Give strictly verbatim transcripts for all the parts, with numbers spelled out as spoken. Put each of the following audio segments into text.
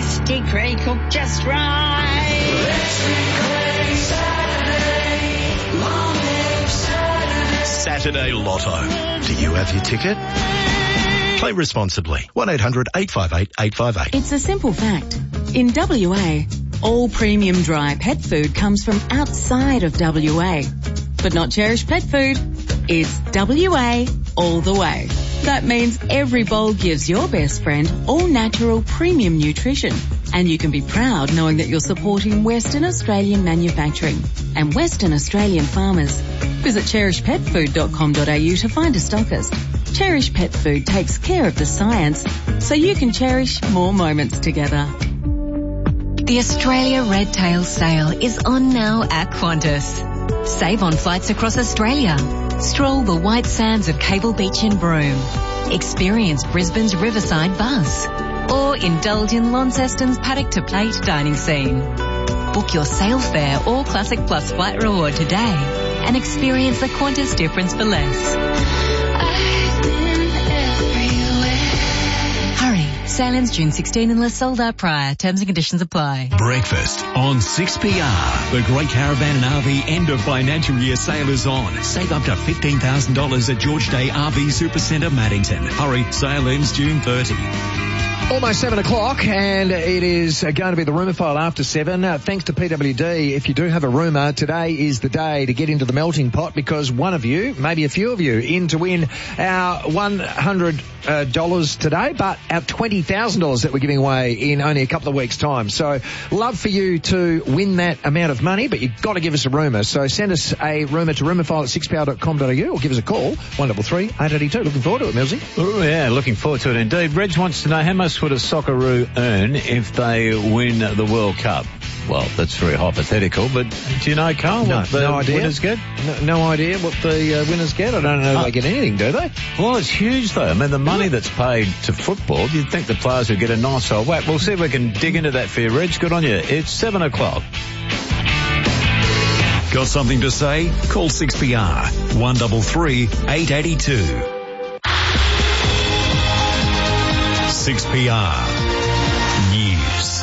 tasty Grey cooked just right. Let's reclaim Saturday, long live Saturday. Saturday Lotto. Do you have your ticket? Play responsibly. one eight hundred eight five eight eight five eight. It's a simple fact. In W A, all premium dry pet food comes from outside of W A. But not Cherish Pet Food. It's W A all the way. That means every bowl gives your best friend all-natural premium nutrition. And you can be proud knowing that you're supporting Western Australian manufacturing and Western Australian farmers. Visit cherish pet food dot com dot a u to find a stockist. Cherish Pet Food takes care of the science so you can cherish more moments together. The Australia Red Tail Sale is on now at Qantas. Save on flights across Australia. Stroll the white sands of Cable Beach in Broome. Experience Brisbane's Riverside Buzz. Or indulge in Launceston's paddock to plate dining scene. Book your sail fare or Classic Plus flight reward today and experience the Qantas difference for less. Sail ends June sixteenth unless sold out prior. Terms and conditions apply. Breakfast on six P R. The Great Caravan and R V end of financial year sale is on. Save up to fifteen thousand dollars at George Day R V Supercentre Maddington. Hurry, sale ends June thirtieth. Almost seven o'clock, and it is going to be the rumour file after seven. Uh, thanks to P W D, if you do have a rumour, today is the day to get into the melting pot because one of you, maybe a few of you, in to win our one hundred dollars today, but our twenty thousand dollars that we're giving away in only a couple of weeks' time. So love for you to win that amount of money, but you've got to give us a rumour. So send us a rumour to rumour file at six p r dot com dot a u or give us a call, one double three eight eight two. Looking forward to it, Millsy. Oh, yeah, looking forward to it indeed. Reg wants to know how much would a Socceroo earn if they win the World Cup? Well, that's very hypothetical, but do you know, Carl, no, what the no idea. winners get? No, no idea what the uh, winners get. I don't know if oh. they get anything, do they? Well, it's huge, though. I mean, the money that's paid to football, you'd think the players would get a nice old whack. We'll see if we can dig into that for you, Reg. Good on you. It's seven o'clock. Got something to say? Call six P R, one double three eight eight two. six P R News.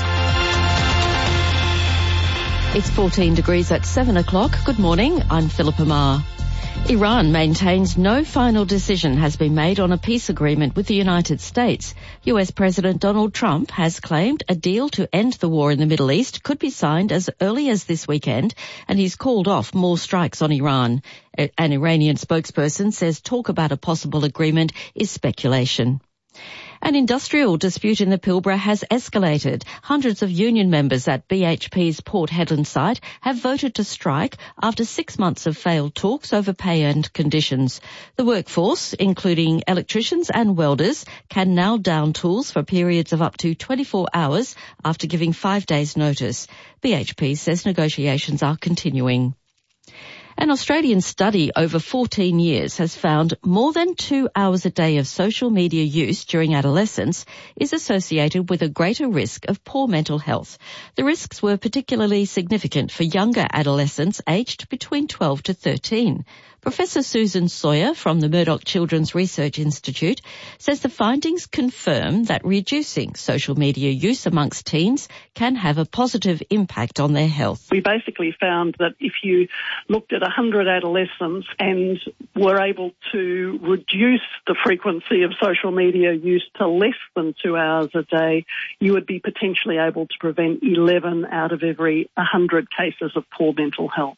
It's fourteen degrees at seven o'clock. Good morning, I'm Philippa Marr. Iran maintains no final decision has been made on a peace agreement with the United States. U S President Donald Trump has claimed a deal to end the war in the Middle East could be signed as early as this weekend, and he's called off more strikes on Iran. An Iranian spokesperson says talk about a possible agreement is speculation. An industrial dispute in the Pilbara has escalated. Hundreds of union members at B H P's Port Hedland site have voted to strike after six months of failed talks over pay and conditions. The workforce, including electricians and welders, can now down tools for periods of up to twenty-four hours after giving five days' notice. B H P says negotiations are continuing. An Australian study over fourteen years has found more than two hours a day of social media use during adolescence is associated with a greater risk of poor mental health. The risks were particularly significant for younger adolescents aged between twelve to thirteen. Professor Susan Sawyer from the Murdoch Children's Research Institute says the findings confirm that reducing social media use amongst teens can have a positive impact on their health. We basically found that if you looked at one hundred adolescents and were able to reduce the frequency of social media use to less than two hours a day, you would be potentially able to prevent eleven out of every one hundred cases of poor mental health.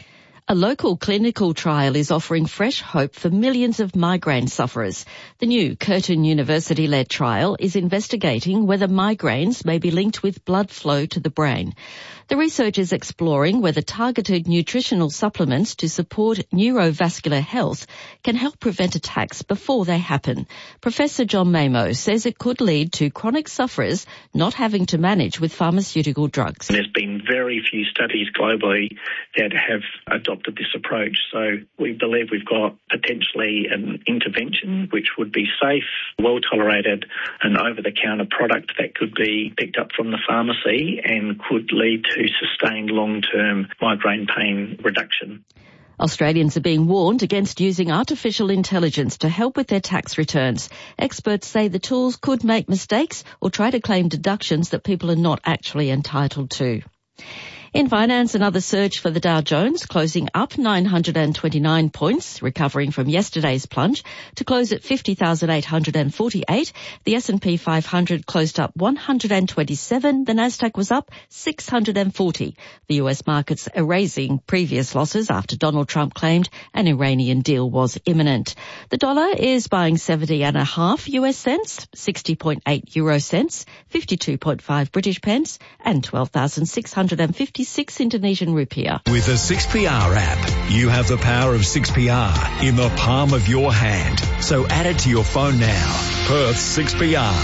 A local clinical trial is offering fresh hope for millions of migraine sufferers. The new Curtin University-led trial is investigating whether migraines may be linked with blood flow to the brain. The research is exploring whether targeted nutritional supplements to support neurovascular health can help prevent attacks before they happen. Professor John Mamo says it could lead to chronic sufferers not having to manage with pharmaceutical drugs. There's been very few studies globally that have adopted this approach, so we believe we've got potentially an intervention which would be safe, well tolerated, an over-the-counter product that could be picked up from the pharmacy and could lead to sustained long-term migraine pain reduction. Australians are being warned against using artificial intelligence to help with their tax returns. Experts say the tools could make mistakes or try to claim deductions that people are not actually entitled to. In finance, another surge for the Dow Jones, closing up nine hundred twenty-nine points, recovering from yesterday's plunge to close at fifty thousand eight hundred forty-eight. The S and P five hundred closed up one hundred twenty-seven. The Nasdaq was up six hundred forty. The U S markets erasing previous losses after Donald Trump claimed an Iranian deal was imminent. The dollar is buying seventy and a half U S cents, sixty point eight euro cents, fifty-two point five British pence, and twelve thousand six hundred fifty-six Indonesian rupiah. With the six P R app, you have the power of six P R in the palm of your hand. So add it to your phone now. Perth six P R.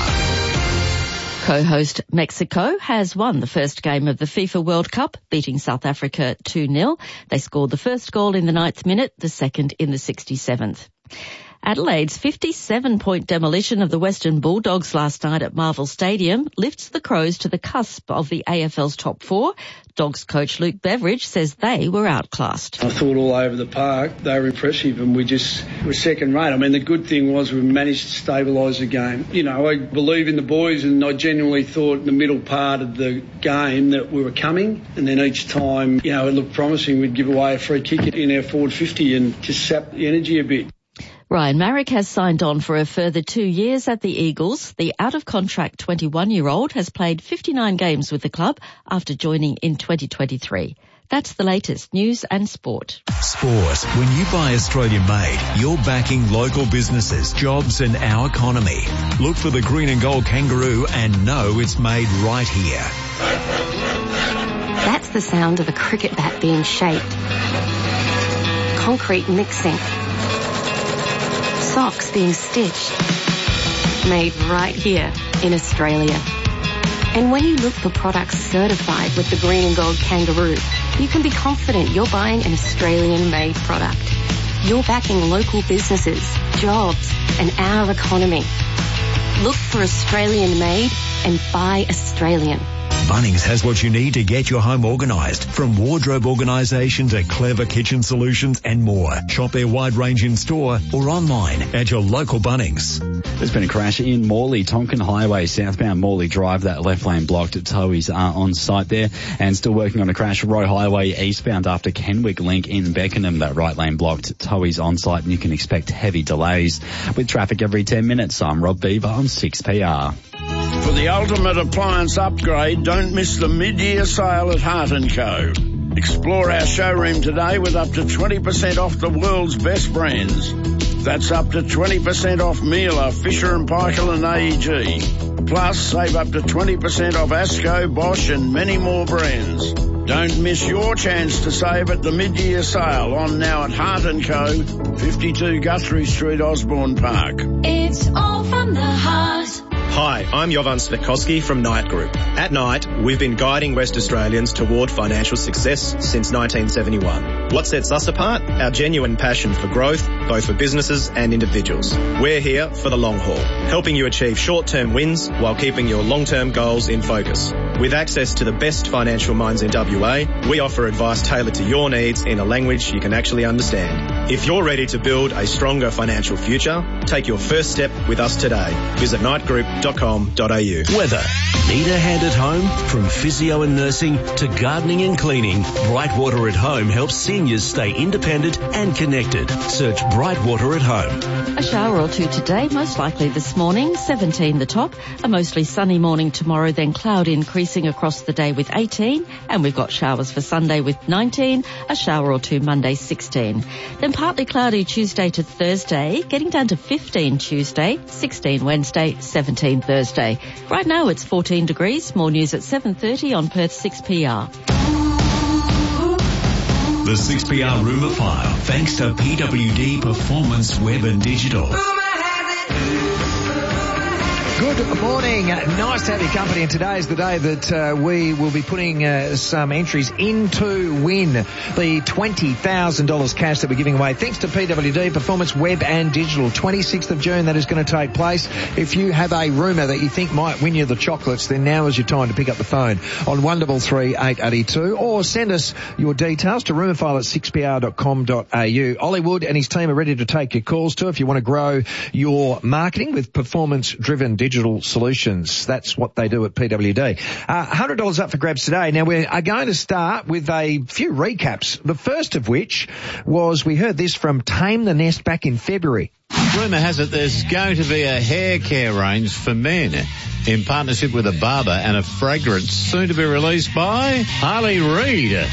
Co-host Mexico has won the first game of the FIFA World Cup, beating South Africa two nil. They scored the first goal in the ninth minute, the second in the sixty-seventh. Adelaide's fifty-seven point demolition of the Western Bulldogs last night at Marvel Stadium lifts the Crows to the cusp of the A F L's top four. Dogs coach Luke Beveridge says they were outclassed. I thought all over the park they were impressive and we just were second rate. I mean, the good thing was we managed to stabilise the game. You know, I believe in the boys and I genuinely thought in the middle part of the game that we were coming, and then each time, you know, it looked promising, we'd give away a free kick in our forward fifty and just sap the energy a bit. Ryan Marrick has signed on for a further two years at the Eagles. The out-of-contract twenty-one-year-old has played fifty-nine games with the club after joining in twenty twenty-three. That's the latest news and sport. Sport. When you buy Australian made, you're backing local businesses, jobs and our economy. Look for the green and gold kangaroo and know it's made right here. That's the sound of a cricket bat being shaped. Concrete mixing. Socks being stitched. Made right here in Australia. And when you look for products certified with the green and gold kangaroo, you can be confident you're buying an Australian-made product. You're backing local businesses, jobs, and our economy. Look for Australian-made and buy Australian. Bunnings has what you need to get your home organised, from wardrobe organisation to clever kitchen solutions and more. Shop their wide range in store or online at your local Bunnings. There's been a crash in Morley, Tonkin Highway, southbound Morley Drive. That left lane blocked. Towies are on site there, and still working on a crash. Roe Highway eastbound after Kenwick Link in Beckenham. That right lane blocked. Towies on site, and you can expect heavy delays with traffic every ten minutes. I'm Rob Beaver on six P R. For the ultimate appliance upgrade, don't miss the mid-year sale at Hart and Co. Explore our showroom today with up to twenty percent off the world's best brands. That's up to twenty percent off Miele, Fisher and Paykel and A E G. Plus, save up to twenty percent off Asco, Bosch and many more brands. Don't miss your chance to save at the mid-year sale on now at Hart and Co, fifty-two Guthrie Street, Osborne Park. It's all from the heart. Hi, I'm Jovan Svetkoski from Knight Group. At Knight, we've been guiding West Australians toward financial success since nineteen seventy-one. What sets us apart? Our genuine passion for growth, both for businesses and individuals. We're here for the long haul, helping you achieve short-term wins while keeping your long-term goals in focus. With access to the best financial minds in W A, we offer advice tailored to your needs in a language you can actually understand. If you're ready to build a stronger financial future, take your first step with us today. Visit knight group dot com dot a u. Weather. Need a hand at home? From physio and nursing to gardening and cleaning, Brightwater at Home helps seniors stay independent and connected. Search Brightwater at Home. A shower or two today, most likely this morning, seventeen the top. A mostly sunny morning tomorrow, then cloud increasing across the day with eighteen. And we've got showers for Sunday with nineteen. A shower or two Monday, sixteen. Then partly cloudy Tuesday to Thursday, getting down to fifteen Tuesday, sixteen Wednesday, seventeen Thursday. Right now it's fourteen degrees. More news at seven thirty on Perth six P R. The six P R Rumour File, thanks to P W D Performance Web and Digital. Good morning. Nice to have your company, and today is the day that uh, we will be putting uh, some entries in to win the twenty thousand dollars cash that we're giving away thanks to P W D Performance Web and Digital. twenty-sixth of June, that is going to take place. If you have a rumour that you think might win you the chocolates, then now is your time to pick up the phone on one three three, eight eight two or send us your details to rumourfile at six p r dot com dot a u. Ollie Wood and his team are ready to take your calls too if you want to grow your marketing with performance-driven digital solutions. That's what they do at P W D. Uh, one hundred dollars up for grabs today. Now, we are going to start with a few recaps, the first of which was we heard this from Tame the Nest back in February. Rumour has it there's going to be a hair care range for men in partnership with a barber and a fragrance soon to be released by Harley Reid.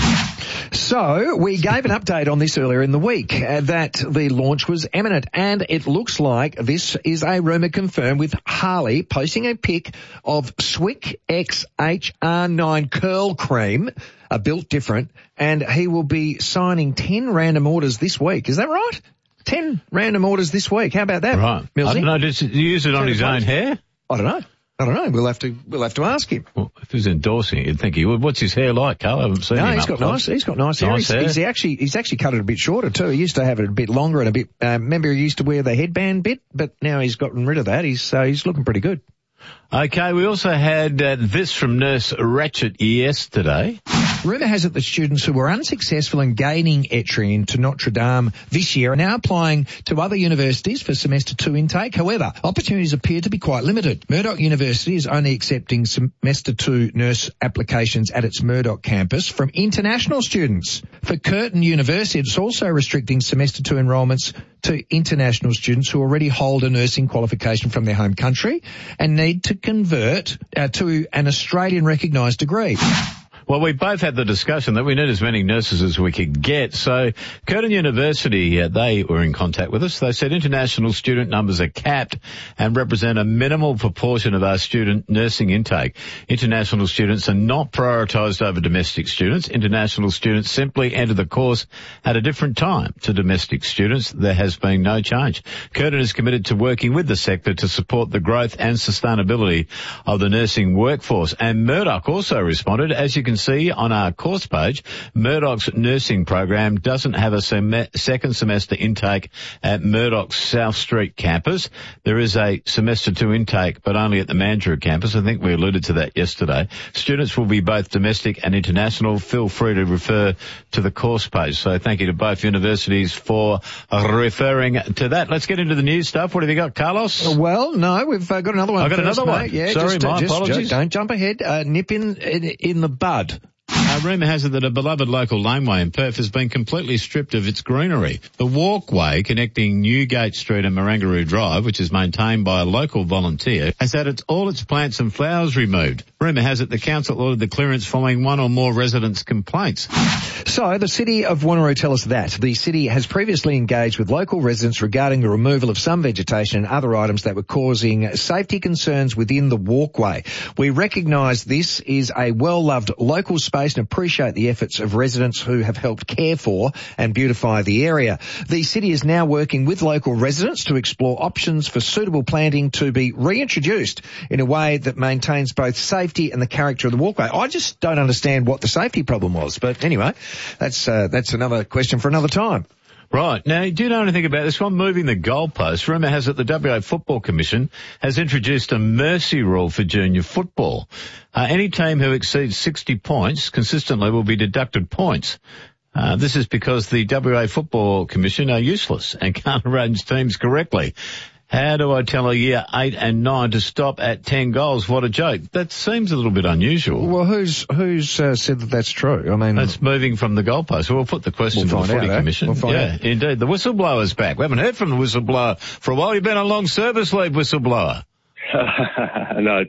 So we gave an update on this earlier in the week uh, that the launch was imminent, and it looks like this is a rumour confirmed with Harley posting a pic of Swick X H R nine curl cream, uh, built different, and he will be signing ten random orders this week. Is that right? ten random orders this week. How about that? Right. Millsy? I don't know. Does he use it on his own hair? I don't know. I don't know. We'll have to. We'll have to ask him. Well, if he's endorsing it, you'd think he would. What's his hair like, Carl? I haven't seen no, him. he's up got close. nice. He's got nice hair. Nice He's, hair. he's actually he's actually cut it a bit shorter too. He used to have it a bit longer and a bit. Uh, remember, he used to wear the headband bit, but now he's gotten rid of that. He's uh, he's looking pretty good. Okay, we also had uh, this from Nurse Ratchet yesterday. Rumour has it that students who were unsuccessful in gaining entry into Notre Dame this year are now applying to other universities for semester two intake. However, opportunities appear to be quite limited. Murdoch University is only accepting semester two nurse applications at its Murdoch campus from international students. For Curtin University, it's also restricting semester two enrolments to international students who already hold a nursing qualification from their home country and need to convert uh, to an Australian recognised degree. Well, we both had the discussion that we need as many nurses as we could get. So Curtin University, uh, they were in contact with us. They said international student numbers are capped and represent a minimal proportion of our student nursing intake. International students are not prioritised over domestic students. International students simply enter the course at a different time to domestic students. There has been no change. Curtin is committed to working with the sector to support the growth and sustainability of the nursing workforce. And Murdoch also responded, as you can see on our course page, Murdoch's nursing program doesn't have a sem- second semester intake at Murdoch's South Street campus. There is a semester two intake, but only at the Mandurah campus. I think we alluded to that yesterday. Students will be both domestic and international. Feel free to refer to the course page. So thank you to both universities for referring to that. Let's get into the news stuff. What have you got, Carlos? Well, no, we've uh, got another one. I've got first, another one. Mate. Yeah, Sorry, just, my uh, just, apologies. Just don't jump ahead. Uh, nip in, in in the bud. Uh, rumour has it that a beloved local laneway in Perth has been completely stripped of its greenery. The walkway connecting Newgate Street and Marangaroo Drive, which is maintained by a local volunteer, has had its, all its plants and flowers removed. Rumour has it the council ordered the clearance following one or more residents' complaints. So the City of Wanneroo tell us that the city has previously engaged with local residents regarding the removal of some vegetation and other items that were causing safety concerns within the walkway. We recognise this is a well-loved local space and appreciate the efforts of residents who have helped care for and beautify the area. The city is now working with local residents to explore options for suitable planting to be reintroduced in a way that maintains both safety and the character of the walkway. I just don't understand what the safety problem was, but anyway, that's uh, that's another question for another time. Right. Now, do you know anything about this one? Moving the goalpost. Rumour has it the W A Football Commission has introduced a mercy rule for junior football. Uh, any team who exceeds sixty points consistently will be deducted points. Uh, this is because the W A Football Commission are useless and can't arrange teams correctly. How do I tell a year eight and nine to stop at ten goals? What a joke. That seems a little bit unusual. Well, who's who's uh, said that that's true? I mean, that's moving from the goalpost. We'll put the question we'll to the Footy out, Commission. Eh? We'll yeah, out. Indeed. The whistleblower's back. We haven't heard from the whistleblower for a while. You've been on long service leave, whistleblower. no.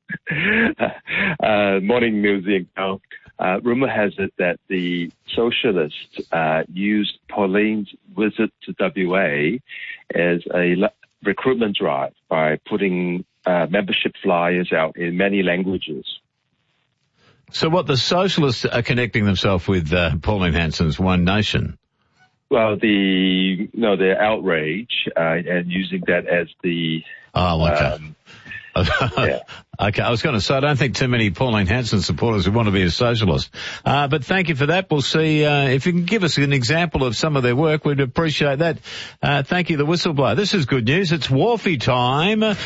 uh, morning, music. Uh, rumor has it that the socialists uh, used Pauline's visit to W A as a recruitment drive by putting uh, membership flyers out in many languages. So what, the socialists are connecting themselves with uh, Pauline Hanson's One Nation? Well, the, you know, their outrage uh, and using that as the... Oh, okay. Um, Yeah. Okay, I was going to say, I don't think too many Pauline Hanson supporters would want to be a socialist. Uh, but thank you for that. We'll see, uh, if you can give us an example of some of their work, we'd appreciate that. Uh, thank you, the whistleblower. This is good news. It's Wharfie time. Uh,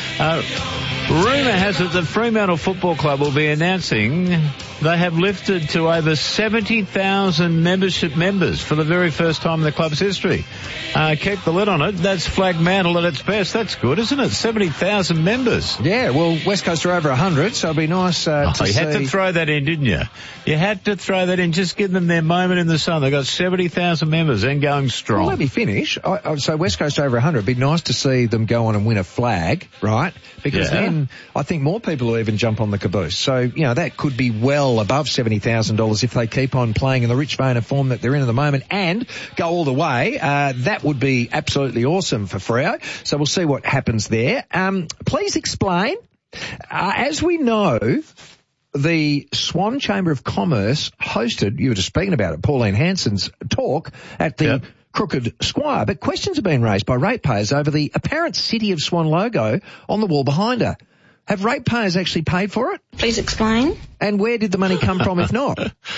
rumour has it that Fremantle Football Club will be announcing they have lifted to over seventy thousand membership members for the very first time in the club's history. Uh, keep the lid on it. That's flag mantle at its best. That's good, isn't it? seventy thousand members. Yeah, well, West Coast are over one hundred, so it'll be nice uh, oh, to you see. had to throw that in, didn't you? You had to throw that in. Just give them their moment in the sun. They've got seventy thousand members and going strong. Well, let me finish. I, I, so West Coast over one hundred. It'd be nice to see them go on and win a flag, right? Because Yeah. then I think more people will even jump on the caboose. So, you know, that could be well above seventy thousand dollars if they keep on playing in the rich vein of form that they're in at the moment and go all the way. Uh, that would be absolutely awesome for Freo. So we'll see what happens there. Um, please explain. Uh, as we know, the Swan Chamber of Commerce hosted, you were just speaking about it, Pauline Hanson's talk at the Yep. Crooked Squire, but questions have been raised by ratepayers over the apparent City of Swan logo on the wall behind her. Have ratepayers actually paid for it? Please explain. And where did the money come from if not?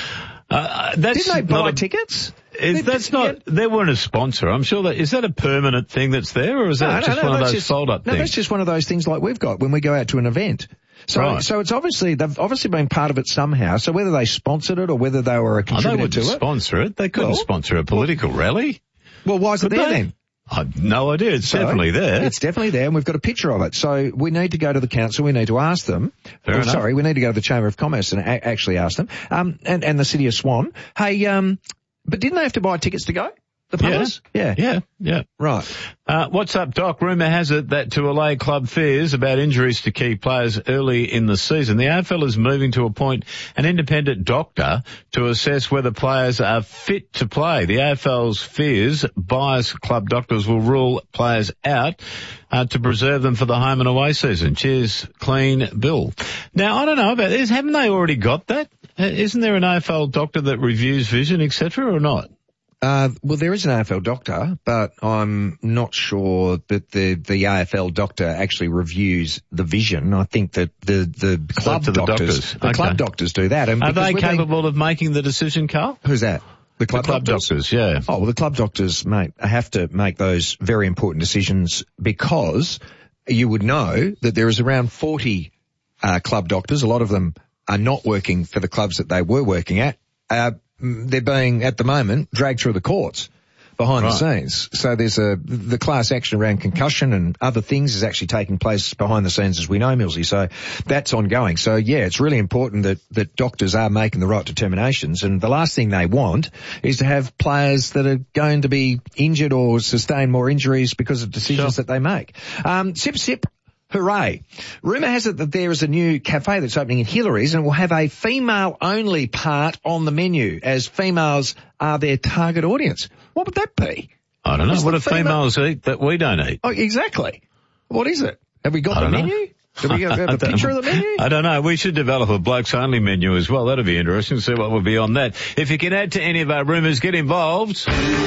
Uh, that's Didn't they buy not a- tickets? Is, that's not, they weren't a sponsor. I'm sure that, is that a permanent thing that's there, or is that No, no, just no, one of that's those just- fold-up No, things? that's just one of those things like we've got when we go out to an event. So, Right. so it's obviously, they've obviously been part of it somehow. So whether they sponsored it or whether they were a Oh, they contributor wouldn't to it. sponsor it. They couldn't Well, sponsor a political rally. Well, why is it Could there they? then? I've no idea. It's So, definitely there. It's definitely there, and we've got a picture of it. So we need to go to the council. We need to ask them. Fair oh, enough. Sorry, we need to go to the Chamber of Commerce and a- actually ask them. Um, and, and the City of Swan. Hey, um, but didn't they have to buy tickets to go? The punters? Yeah. Yeah, yeah. Right. Uh, what's up, Doc? Rumour has it that to allay club fears about injuries to key players early in the season, the A F L is moving to appoint an independent doctor to assess whether players are fit to play. The A F L's fears biased club doctors will rule players out uh, to preserve them for the home and away season. Cheers, clean Bill. Now, I don't know about this. Haven't they already got that? Uh, Isn't there an A F L doctor that reviews vision, et cetera, or not? Uh, well, there is an A F L doctor, but I'm not sure that the, the A F L doctor actually reviews the vision. I think that the, the club to the doctors, doctors. the Okay. club doctors do that. And Are because they we've been- capable of making the decision, Carl? Who's that? The club, The club doctors? doctors, yeah. Oh, well, the club doctors, mate, have to make those very important decisions because you would know that there is around forty uh, club doctors. A lot of them are not working for the clubs that they were working at. Uh, they're being, at the moment, dragged through the courts behind Right. the scenes. So there's a, the class action around concussion and other things is actually taking place behind the scenes, as we know, Millsy. So that's ongoing. So yeah, it's really important that, that doctors are making the right determinations. And the last thing they want is to have players that are going to be injured or sustain more injuries because of decisions Sure. that they make. Um, sip, sip. Hooray. Rumour has it that there is a new cafe that's opening in Hillary's and will have a female-only part on the menu as females are their target audience. What would that be? I don't know. What's What the do female- females eat that we don't eat? Oh, exactly. What is it? Have we got I the don't know. menu? Do we have I a don't- picture of the menu? I don't know. We should develop a blokes only menu as well. That'd be interesting. See what would be on that. If you can add to any of our rumours, get involved.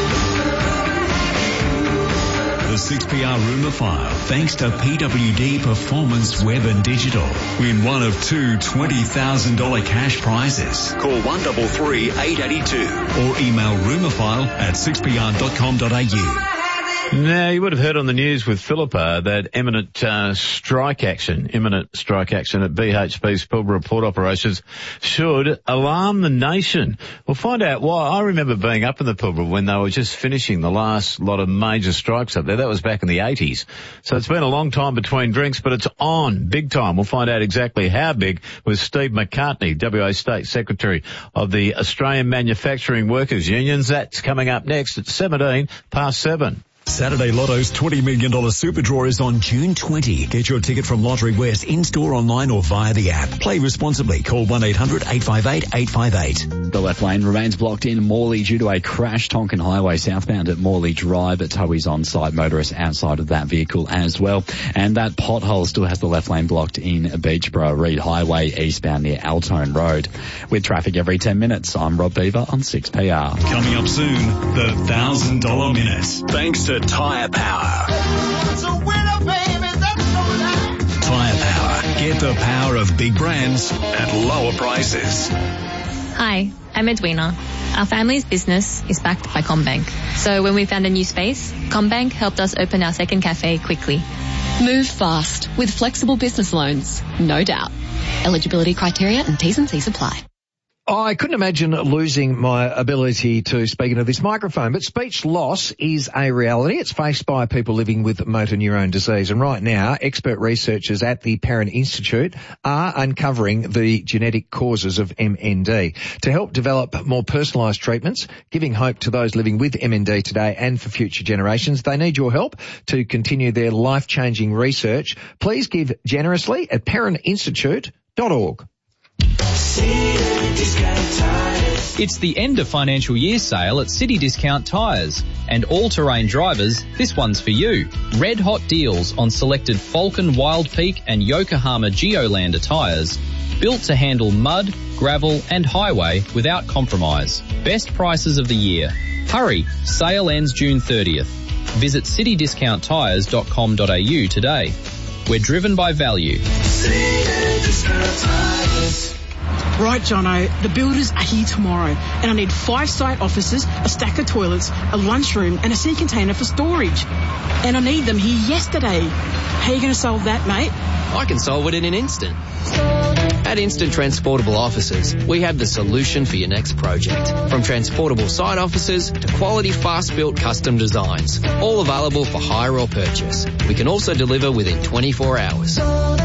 The six P R Rumour File, thanks to P W D Performance Web and Digital. Win one of two twenty thousand dollars cash prizes. Call one three three, eight eight two or email rumourfile at six p r dot com dot a u. Now, you would have heard on the news with Philippa that imminent uh, strike action, imminent strike action at B H P's Pilbara port operations should alarm the nation. We'll find out why. I remember being up in the Pilbara when they were just finishing the last lot of major strikes up there. That was back in the eighties. So it's been a long time between drinks, but it's on big time. We'll find out exactly how big with Steve McCartney, W A State Secretary of the Australian Manufacturing Workers Unions. That's coming up next at seventeen past seven. Saturday Lotto's twenty million dollars Super Draw is on June twentieth. Get your ticket from Lottery West in-store, online or via the app. Play responsibly. Call one eight hundred, eight five eight, eight five eight. The left lane remains blocked in Morley due to a crash. Tonkin Highway southbound at Morley Drive. Towey's on site. Motorists outside of that vehicle as well. And that pothole still has the left lane blocked in Beachborough. Reed Highway eastbound near Altone Road. With traffic every ten minutes, I'm Rob Beaver on six P R. Coming up soon, the one thousand dollars Minute. Thanks to Tyre Power. Tyre Power. Get the power of big brands at lower prices. Hi, I'm Edwina. Our family's business is backed by CommBank. So when we found a new space, CommBank helped us open our second cafe quickly. Move fast with flexible business loans, no doubt. Eligibility criteria and T's and C's apply. I couldn't imagine losing my ability to speak into this microphone, but speech loss is a reality. It's faced by people living with motor neurone disease. And right now, expert researchers at the Perrin Institute are uncovering the genetic causes of M N D to help develop more personalised treatments, giving hope to those living with M N D today and for future generations. They need your help to continue their life-changing research. Please give generously at perrin institute dot org. It's the end of financial year sale at City Discount Tyres. And all-terrain drivers, this one's for you. Red hot deals on selected Falcon Wild Peak and Yokohama Geolander tyres. Built to handle mud, gravel and highway without compromise. Best prices of the year. Hurry, sale ends June thirtieth. Visit city discount tyres dot com dot a u today. We're driven by value. Right, Jono, the builders are here tomorrow and I need five site offices, a stack of toilets, a lunchroom and a sea container for storage. And I need them here yesterday. How are you going to solve that, mate? I can solve it in an instant. At Instant Transportable Offices, we have the solution for your next project. From transportable site offices to quality fast-built custom designs, all available for hire or purchase. We can also deliver within twenty-four hours.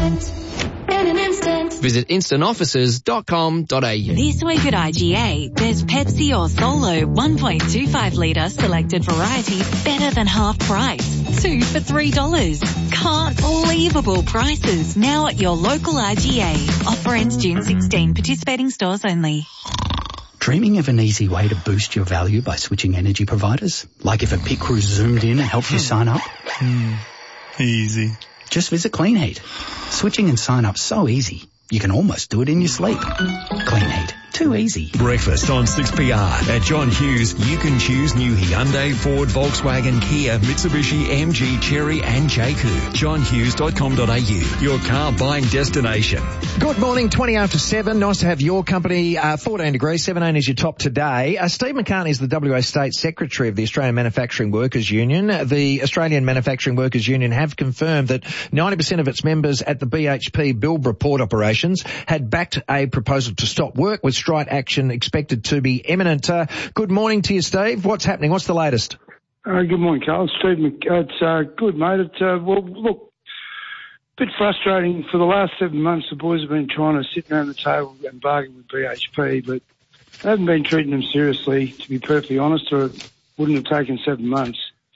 Visit instant offices dot com dot a u. This week at I G A, there's Pepsi or Solo one point two five litre selected varieties better than half price. Two for three dollars. Can't believable prices now at your local I G A. Offer ends June sixteenth. Participating stores only. Dreaming of an easy way to boost your value by switching energy providers? Like if a pit crew zoomed in and helped you sign up? Hmm. Easy. Just visit Clean Heat. Switching and sign up so easy, you can almost do it in your sleep. Clean Heat. Too easy. Breakfast on six P R. At John Hughes, you can choose new Hyundai, Ford, Volkswagen, Kia, Mitsubishi, M G, Chery and J Q. john hughes dot com dot a u. Your car buying destination. Good morning, twenty after seven. Nice to have your company. Uh, fourteen degrees, seventeen is your top today. Uh, Steve McCartney is the W A State Secretary of the Australian Manufacturing Workers Union. The Australian Manufacturing Workers Union have confirmed that ninety percent of its members at the B H P Build Report operations had backed a proposal to stop work, with strike action expected to be imminent. Uh, good morning to you, Steve. What's happening? What's the latest? Uh, good morning, Carl. Steve Mc- It's uh, good, mate. It's, uh, well, look, a bit frustrating. For the last seven months, the boys have been trying to sit down the table and bargain with B H P, but they haven't been treating them seriously, to be perfectly honest, or it wouldn't have taken seven months.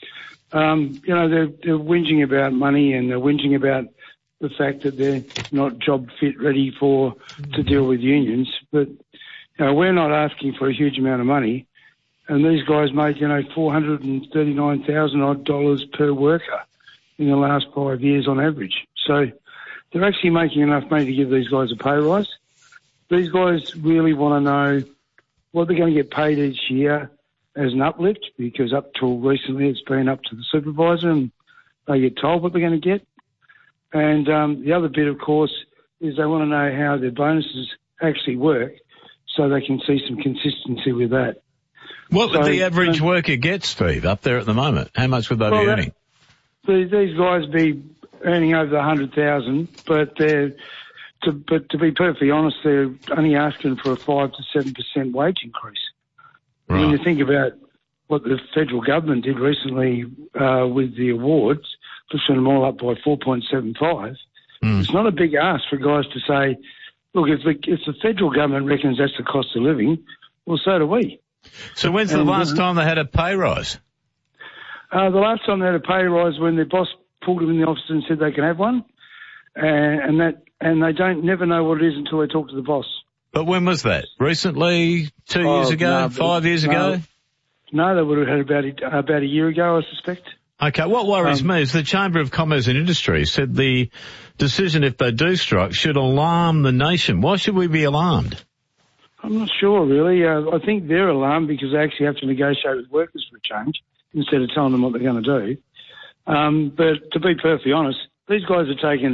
Um, you know, they're, they're whinging about money and they're whinging about the fact that they're not job fit ready for to deal with unions, but you know, we're not asking for a huge amount of money, and these guys make, you know, four hundred thirty-nine thousand odd dollars per worker in the last five years on average. So they're actually making enough money to give these guys a pay rise. These guys really want to know what they're going to get paid each year as an uplift, because up till recently it's been up to the supervisor and they get told what they're going to get. And um, the other bit, of course, is they want to know how their bonuses actually work, so they can see some consistency with that. What would so, the average um, worker get, Steve, up there at the moment? How much would they well, be earning? That, these guys be earning over one hundred thousand dollars, but they're, to, but to be perfectly honest, they're only asking for a five to seven percent wage increase. Right. When you think about what the federal government did recently uh, with the awards, pushing them all up by four point seven five, mm. it's not a big ask for guys to say, look, if the, if the federal government reckons that's the cost of living, well, so do we. So when's and, the last uh, time they had a pay rise? Uh, the last time they had a pay rise when their boss pulled them in the office and said they can have one, and, and that and they don't never know what it is until they talk to the boss. But when was that? Recently? Two oh, years ago? No, five years no, ago? No, they would have had about a, about a year ago, I suspect. Okay, what worries um, me is the Chamber of Commerce and Industry said the decision, if they do strike, should alarm the nation. Why should we be alarmed? I'm not sure, really. Uh, I think they're alarmed because they actually have to negotiate with workers for a change instead of telling them what they're going to do. Um, but to be perfectly honest, these guys are taking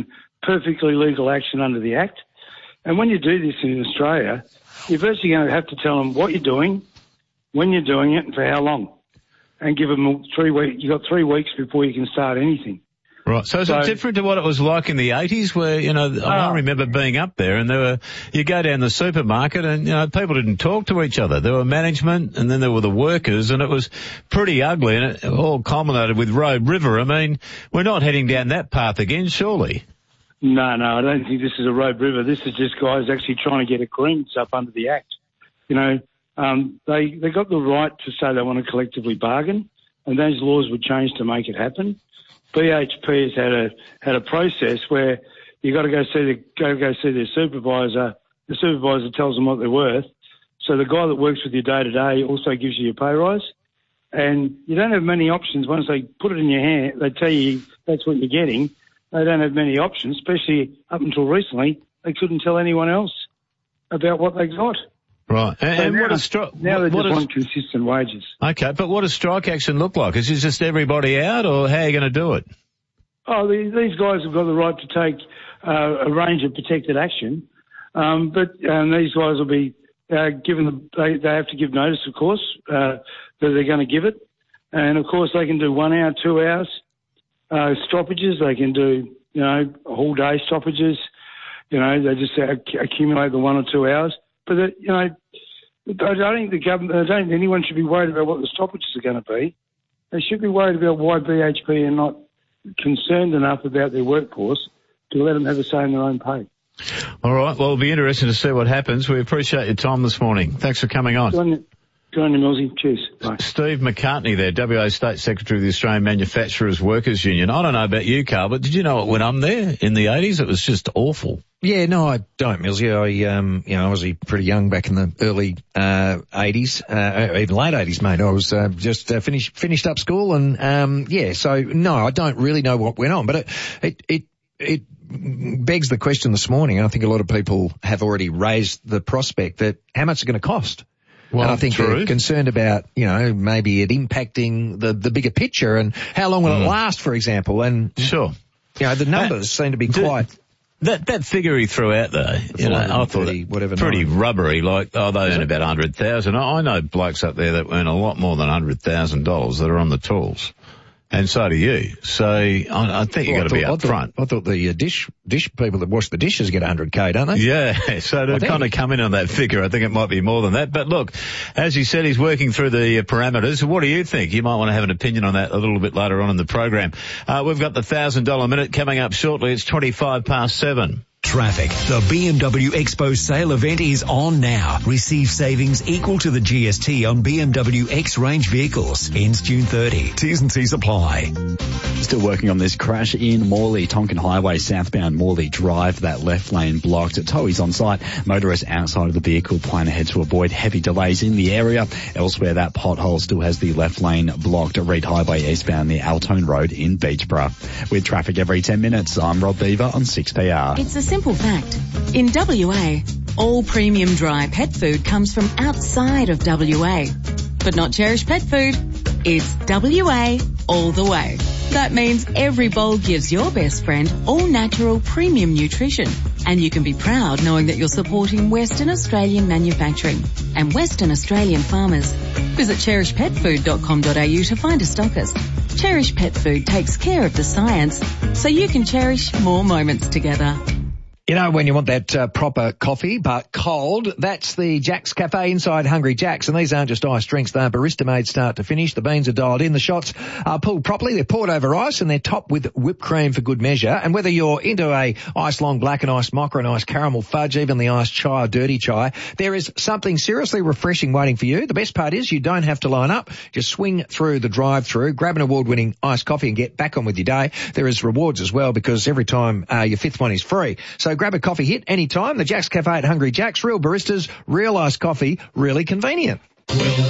perfectly legal action under the Act. And when you do this in Australia, you're firstly going to have to tell them what you're doing, when you're doing it, and for how long. And give them three weeks. You've got three weeks before you can start anything. Right. So is so, it different to what it was like in the eighties where, you know, uh, I remember being up there and there were, you go down the supermarket and, you know, people didn't talk to each other. There were management and then there were the workers and it was pretty ugly and it all culminated with Robe River. I mean, we're not heading down that path again, surely. No, no, I don't think this is a Robe River. This is just guys actually trying to get agreements up under the Act. You know, um, they, they got the right to say they want to collectively bargain and those laws were changed to make it happen. B H P has had a had a process where you got to go see the go go see their supervisor. The supervisor tells them what they're worth. So the guy that works with you day to day also gives you your pay rise, and you don't have many options. Once they put it in your hand, they tell you that's what you're getting. They don't have many options, especially up until recently. They couldn't tell anyone else about what they got. Right. And, so and now, what is stri- now they what just is, want consistent wages. Okay, but what does strike action look like? Is it just everybody out, or how are you going to do it? Oh, these, these guys have got the right to take uh, a range of protected action, um, but um, these guys will be uh, given the, they, they have to give notice, of course, uh, that they're going to give it, and of course they can do one hour, two hours uh, stoppages. They can do, you know, whole day stoppages. You know, they just uh, accumulate the one or two hours. But, uh, you know, I don't think the government, I don't think anyone should be worried about what the stoppages are going to be. They should be worried about why B H P are not concerned enough about their workforce to let them have a say in their own pay. All right. Well, it'll be interesting to see what happens. We appreciate your time this morning. Thanks for coming on. Good on you, Good on you Millsy. Cheers. Bye. Steve McCartney there, W A State Secretary of the Australian Manufacturers Workers Union. I don't know about you, Carl, but did you know it when I'm there in the eighties? It was just awful. Yeah, no, I don't, Millsy. I, um, you know, I was pretty young back in the early, uh, eighties, uh, even late eighties, mate. I was, uh, just, uh, finished, finished up school and, um, yeah, so no, I don't really know what went on, but it, it, it, it begs the question this morning. I think a lot of people have already raised the prospect that how much it's going to cost. Well, and I think true. They're concerned about, you know, maybe it impacting the, the bigger picture and how long will mm. it last, for example. And, sure. You know, the numbers uh, seem to be do, quite... That that figure he threw out though, you know, I thought it whatever pretty nine. rubbery. Like, oh, they earn about a hundred thousand. I know blokes up there that earn a lot more than a hundred thousand dollars that are on the tools, and so do you. So I, I think you well, got to be up up front. I thought the uh, dish dish people that wash the dishes get a hundred k, don't they? Yeah, so to kind of come in on that figure, I think it might be more than that. But look, as you said, he's working through the uh, parameters. What do you think? You might want to have an opinion on that a little bit later on in the program. Uh, we've got the thousand dollar minute coming up shortly. It's twenty five past seven. Traffic. The B M W Expo sale event is on now. Receive savings equal to the G S T on B M W X-Range vehicles. Ends June thirtieth. T's and C's apply. Still working on this crash in Morley, Tonkin Highway, southbound Morley Drive. That left lane blocked. Towie's on site. Motorists outside of the vehicle plan ahead to avoid heavy delays in the area. Elsewhere, that pothole still has the left lane blocked. Reed Highway eastbound near Altone Road in Beachborough. With traffic every ten minutes, I'm Rob Beaver on six P R. It's a simple fact. In W A, all premium dry pet food comes from outside of W A. But not Cherish Pet Food. It's W A all the way. That means every bowl gives your best friend all natural premium nutrition. And you can be proud knowing that you're supporting Western Australian manufacturing and Western Australian farmers. Visit cherish pet food dot com dot a u to find a stockist. Cherish Pet Food takes care of the science so you can cherish more moments together. You know, when you want that uh, proper coffee, but cold, that's the Jack's Cafe inside Hungry Jack's. And these aren't just iced drinks, they're barista-made start to finish. The beans are dialed in, the shots are pulled properly, they're poured over ice, and they're topped with whipped cream for good measure. And whether you're into a ice long black and ice mocha, an ice caramel fudge, even the ice chai or dirty chai, there is something seriously refreshing waiting for you. The best part is you don't have to line up. Just swing through the drive-through, grab an award-winning iced coffee and get back on with your day. There is rewards as well because every time uh, your fifth one is free. So grab a coffee hit anytime. The Jack's Cafe at Hungry Jack's. Real baristas, real iced coffee, really convenient. Well,